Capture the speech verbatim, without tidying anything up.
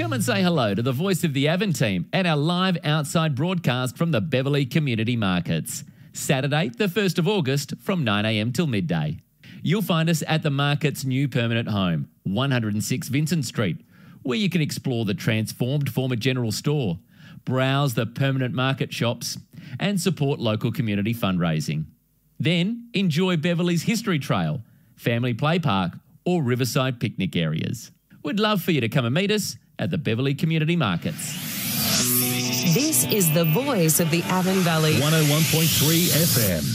Come and say hello to the voice of the Avon team at our live outside broadcast from the Beverley Community Markets. Saturday, the first of August from nine a m till midday. You'll find us at the market's new permanent home, one oh six Vincent Street, where you can explore the transformed former general store, browse the permanent market shops, and support local community fundraising. Then enjoy Beverley's History Trail, Family Play Park, or Riverside picnic areas. We'd love for you to come and meet us at the Beverley Community Markets. This is the voice of the Avon Valley. one oh one point three F M.